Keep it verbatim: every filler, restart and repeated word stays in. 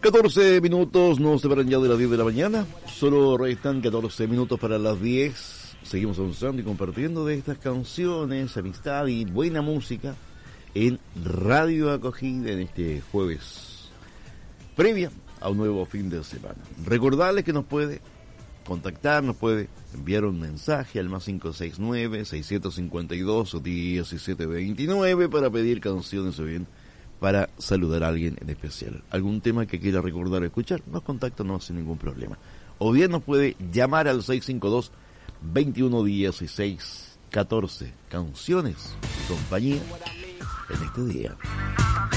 catorce minutos nos separan ya de las diez de la mañana. Solo restan catorce minutos para las diez. Seguimos avanzando y compartiendo de estas canciones, amistad y buena música en Radio Acogida en este jueves, previa a un nuevo fin de semana. Recordarles que nos puede contactar, nos puede enviar un mensaje al más cinco seis nueve, seis cinco dos, diecisiete veintinueve para pedir canciones o bien para saludar a alguien en especial. Algún tema que quiera recordar o escuchar, nos contacta, no sin ningún problema. O bien nos puede llamar al seis cinco dos, veintiuno dieciséis catorce. Canciones y compañía en este día.